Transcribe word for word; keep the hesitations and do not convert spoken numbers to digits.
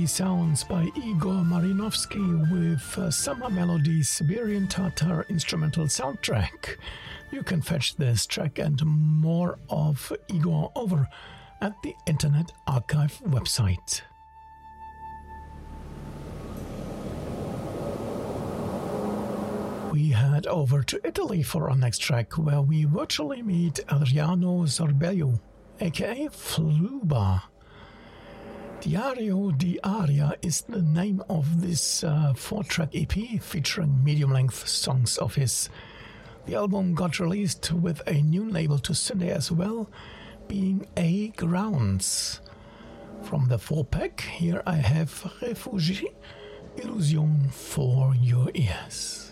sounds by Igor Marinovsky with uh, Summer Melodies Siberian Tatar instrumental soundtrack. You can fetch this track and more of Igor over at the Internet Archive website. We head over to Italy for our next track, where we virtually meet Adriano Zorbello, aka Fluba. Diario di Aria is the name of this uh, four-track E P featuring medium-length songs of his. The album got released with a new label to Sunday as well, being A Grounds. From the four-pack, here I have Refugee Illusion for your ears.